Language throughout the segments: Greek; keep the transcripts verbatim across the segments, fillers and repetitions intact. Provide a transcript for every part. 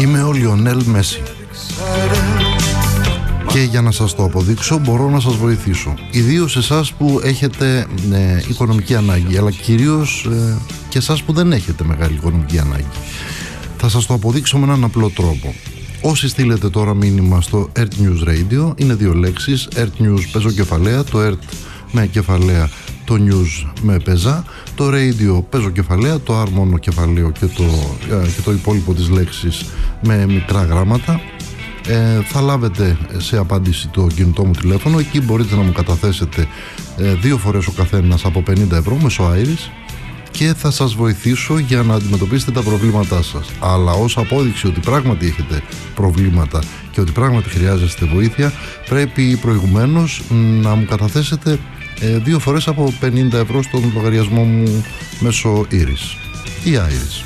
Είμαι ο Λιονέλ Μέση και για να σας το αποδείξω μπορώ να σας βοηθήσω, ιδίως εσάς που έχετε ε, οικονομική ανάγκη, αλλά κυρίως ε, και εσάς που δεν έχετε μεγάλη οικονομική ανάγκη. Θα σας το αποδείξω με έναν απλό τρόπο. Όσοι στείλετε τώρα μήνυμα στο Earth News Radio, είναι δύο λέξεις, Earth News παίζω κεφαλαία, το Earth με κεφαλαία, το News με πεζά, το Radio παίζω κεφαλαία, το R μόνο κεφαλαίο και το, ε, και το υπόλοιπο της λέξης με μικρά γράμματα. Ε, θα λάβετε σε απάντηση το κινητό μου τηλέφωνο. Εκεί μπορείτε να μου καταθέσετε ε, δύο φορές ο καθένας από πενήντα ευρώ μέσω Iris και θα σας βοηθήσω για να αντιμετωπίσετε τα προβλήματά σας. Αλλά ως απόδειξη ότι πράγματι έχετε προβλήματα και ότι πράγματι χρειάζεστε βοήθεια, πρέπει προηγουμένως να μου καταθέσετε ε, δύο φορές από πενήντα ευρώ στον λογαριασμό μου μέσω Iris ή Iris.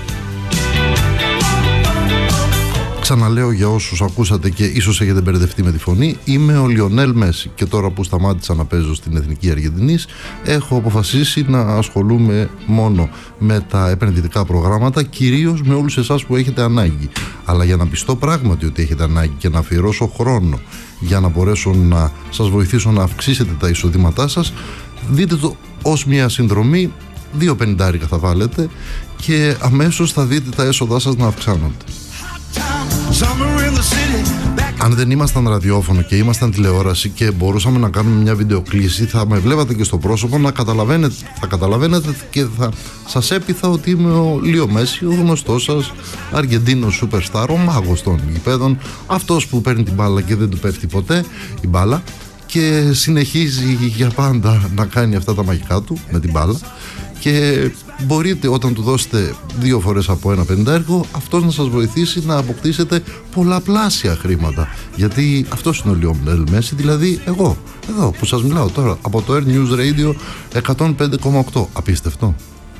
Ξαναλέω για όσους ακούσατε και ίσως έχετε μπερδευτεί με τη φωνή, είμαι ο Λιονέλ Μέση και τώρα που σταμάτησα να παίζω στην Εθνική Αργεντινής έχω αποφασίσει να ασχολούμαι μόνο με τα επενδυτικά προγράμματα, κυρίως με όλους εσάς που έχετε ανάγκη. Αλλά για να πιστώ πράγματι ότι έχετε ανάγκη και να αφιερώσω χρόνο για να μπορέσω να σας βοηθήσω να αυξήσετε τα εισοδήματά σας, δείτε το ως μια συνδρομή, δύο πενηντάρικα θα βάλετε και αμέσως θα δείτε τα έσοδά σας να αυξάνονται. Αν δεν ήμασταν ραδιόφωνο και ήμασταν τηλεόραση και μπορούσαμε να κάνουμε μια βιντεοκλήση, θα με βλέπατε και στο πρόσωπο να καταλαβαίνετε, θα καταλαβαίνετε και θα σας έπειθα ότι είμαι ο Λίο Μέση, ο γνωστός σας Αργεντίνος σούπερσταρ, ο μάγος των γηπέδων, αυτός που παίρνει την μπάλα και δεν του πέφτει ποτέ η μπάλα και συνεχίζει για πάντα να κάνει αυτά τα μαγικά του με την μπάλα. Και μπορείτε όταν του δώσετε δύο φορές από ένα πενηντάρικο αυτός να σας βοηθήσει να αποκτήσετε πολλαπλάσια χρήματα. Γιατί αυτός είναι ο Λιονέλ Μέση, δηλαδή εγώ, εδώ που σας μιλάω τώρα από το Air News Radio εκατόν πέντε κόμμα οκτώ. Απίστευτο.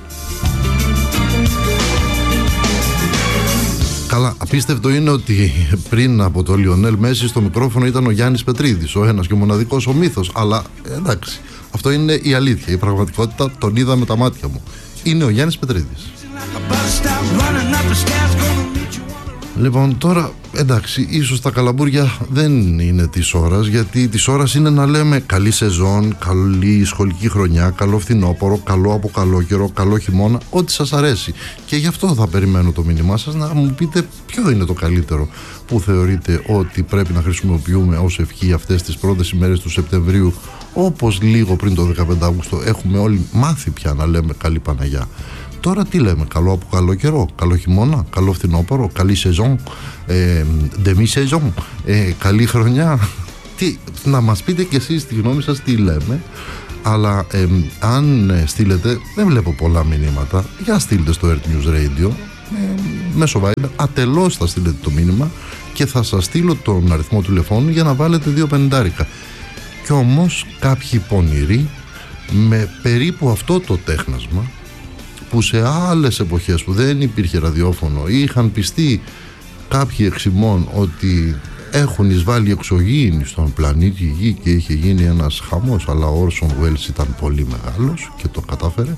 Καλά, απίστευτο είναι ότι πριν από το Λιονέλ Μέση στο μικρόφωνο ήταν ο Γιάννης Πετρίδης, ο ένας και ο μοναδικός ο μύθος, αλλά εντάξει. Αυτό είναι η αλήθεια, η πραγματικότητα, τον είδα με τα μάτια μου. Είναι ο Γιάννης Πετρίδης. Λοιπόν, τώρα εντάξει, ίσως τα καλαμπούρια δεν είναι της ώρας, γιατί της ώρας είναι να λέμε καλή σεζόν, καλή σχολική χρονιά, καλό φθινόπωρο, καλό από καλό καιρό, καλό χειμώνα, ό,τι σας αρέσει. Και γι' αυτό θα περιμένω το μήνυμά σας να μου πείτε ποιο είναι το καλύτερο που θεωρείτε ότι πρέπει να χρησιμοποιούμε ως ευχή αυτές τις πρώτες ημέρες του Σεπτεμβρίου, όπως λίγο πριν το δεκαπέντε Αυγούστου έχουμε όλοι μάθει πια να λέμε καλή Παναγιά. Τώρα τι λέμε, καλό από καλό καιρό, καλό χειμώνα, καλό φθινόπωρο, καλή σεζόν, ε, demi σεζόν, ε, καλή χρονιά. Τι, να μας πείτε κι εσείς τη γνώμη σας τι λέμε. Αλλά ε, αν ε, στείλετε, δεν βλέπω πολλά μηνύματα, για στείλτε στο Earth News Radio ε, μέσω Viber, ατελώς θα στείλετε το μήνυμα και θα σας στείλω τον αριθμό τηλεφώνου για να βάλετε δύο πενηντάρικα. Κι όμως κάποιοι πονηροί με περίπου αυτό το τέχνασμα, που σε άλλες εποχές που δεν υπήρχε ραδιόφωνο είχαν πιστεί κάποιοι εξημών ότι έχουν εισβάλει εξωγήινοι στον πλανήτη Γη και είχε γίνει ένας χαμός, αλλά ο Όρσον Welles ήταν πολύ μεγάλος και το κατάφερε.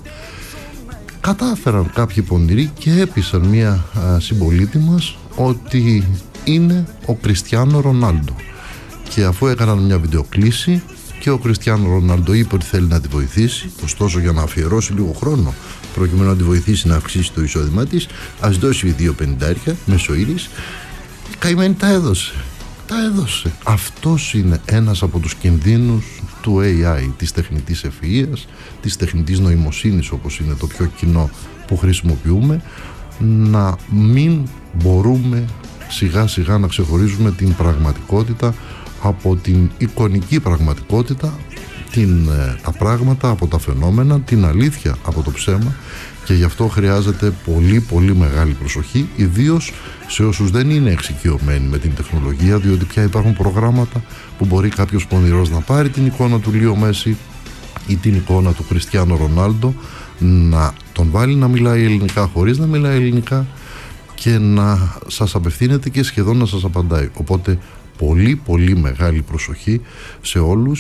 Κατάφεραν κάποιοι πονηροί και έπεισαν μια α, συμπολίτη μας ότι είναι ο Κριστιάνο Ρονάλντο, και αφού έκαναν μια βιντεοκλήση και ο Κριστιάνο Ρονάλντο είπε ότι θέλει να τη βοηθήσει, ωστόσο για να αφιερώσει λίγο χρόνο προκειμένου να τη βοηθήσει να αυξήσει το εισόδημά της, ας δώσει δύο πενηντάρια μέσω Iris. Η καημένη τα έδωσε. Τα έδωσε. Αυτός είναι ένας από τους κινδύνους του έι άι, της τεχνητής ευφυΐας, της τεχνητής νοημοσύνης, όπως είναι το πιο κοινό που χρησιμοποιούμε, να μην μπορούμε σιγά σιγά να ξεχωρίζουμε την πραγματικότητα από την εικονική πραγματικότητα, την, τα πράγματα από τα φαινόμενα, την αλήθεια από το ψέμα, και γι' αυτό χρειάζεται πολύ πολύ μεγάλη προσοχή, ιδίως σε όσους δεν είναι εξοικειωμένοι με την τεχνολογία, διότι πια υπάρχουν προγράμματα που μπορεί κάποιος πονηρός να πάρει την εικόνα του Λίο Μέση ή την εικόνα του Κριστιάνο Ρονάλντο, να τον βάλει να μιλάει ελληνικά χωρίς να μιλάει ελληνικά και να σας απευθύνεται και σχεδόν να σας απαντάει. Οπότε πολύ πολύ μεγάλη προσοχή σε όλους,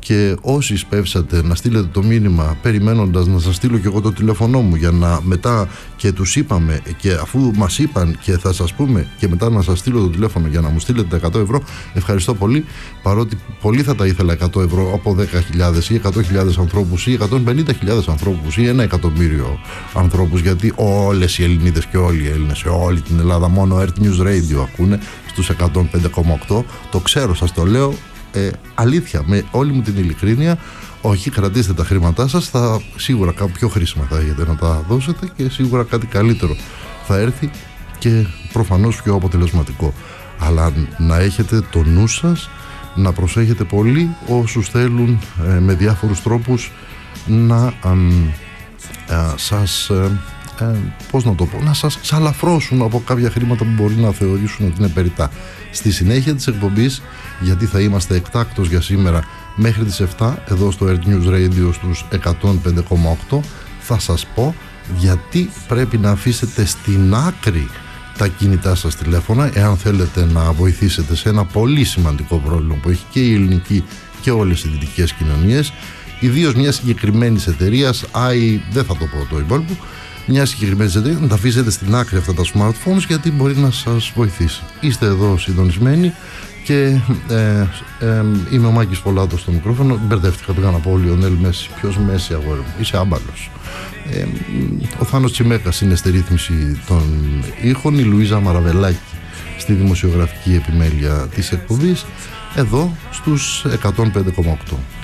και όσοι σπεύσατε να στείλετε το μήνυμα περιμένοντας να σας στείλω και εγώ το τηλέφωνό μου για να μετά και τους είπαμε και αφού μας είπαν και θα σας πούμε και μετά να σας στείλω το τηλέφωνο για να μου στείλετε τα εκατό ευρώ, ευχαριστώ πολύ, παρότι πολύ θα τα ήθελα εκατό ευρώ από δέκα χιλιάδες ή εκατό χιλιάδες ανθρώπους ή εκατόν πενήντα χιλιάδες ανθρώπους ή ένα εκατομμύριο ανθρώπους, γιατί όλες οι Ελληνίδες και όλοι οι Έλληνες σε όλη την Ελλάδα μόνο Earth News Radio ακούνε στους εκατόν πέντε κόμμα οκτώ. Το ξέρω, σας το λέω ε, αλήθεια, με όλη μου την ειλικρίνεια. Όχι, κρατήστε τα χρήματά σας, θα, σίγουρα κάποιο πιο χρήσιμα θα έχετε να τα δώσετε και σίγουρα κάτι καλύτερο θα έρθει και προφανώς πιο αποτελεσματικό. Αλλά να έχετε το νου σας, να προσέχετε πολύ όσους θέλουν ε, με διάφορους τρόπους να ε, ε, σας ε, ε, πώς να το πω, να σας ξαλαφρώσουν από κάποια χρήματα που μπορεί να θεωρήσουν ότι είναι περιττά. Στη συνέχεια της εκπομπής, γιατί θα είμαστε εκτάκτος για σήμερα μέχρι τις επτά εδώ στο Earth News Radio στους εκατόν πέντε κόμμα οκτώ, θα σας πω γιατί πρέπει να αφήσετε στην άκρη τα κινητά σας τηλέφωνα εάν θέλετε να βοηθήσετε σε ένα πολύ σημαντικό πρόβλημα που έχει και η ελληνική και όλες οι δυτικές κοινωνίες, ιδίως μια συγκεκριμένη εταιρεία, άι, δεν θα το πω το υπόλοιπο, μια συγκεκριμένη εταιρεία, να τα αφήσετε στην άκρη αυτά τα smartphones γιατί μπορεί να σας βοηθήσει. Είστε εδώ συντονισμένοι και ε, ε, είμαι ο Μάκης Πολάτος στο μικρόφωνο. Μπερδεύτηκα, πήγα να πω ο Λιονέλ Μέση. Ποιος Μέση, αγόρι μου, είσαι άμπαλος. Ε, ο Θάνος Τσιμέκας είναι στη ρύθμιση των ήχων, η Λουίζα Μαραβελάκη στη δημοσιογραφική επιμέλεια της εκπομπής, εδώ στους εκατόν πέντε κόμμα οκτώ.